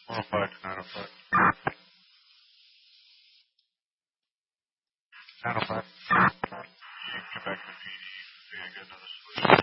105 to 905. 905. You can come back to PD so you get another solution.